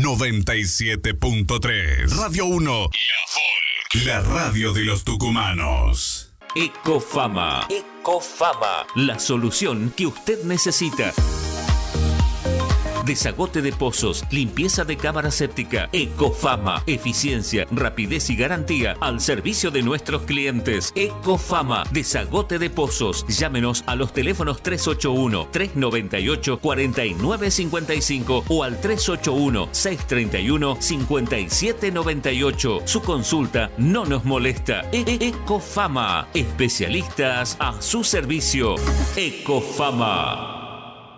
97.3. Radio 1. La radio de los tucumanos. Ecofama. Ecofama. La solución que usted necesita. Desagote de pozos, limpieza de cámara séptica. Ecofama. Eficiencia, rapidez y garantía al servicio de nuestros clientes. Ecofama. Desagote de pozos. Llámenos a los teléfonos 381-398-4955 o al 381-631-5798. Su consulta no nos molesta. Ecofama. Especialistas a su servicio. Ecofama.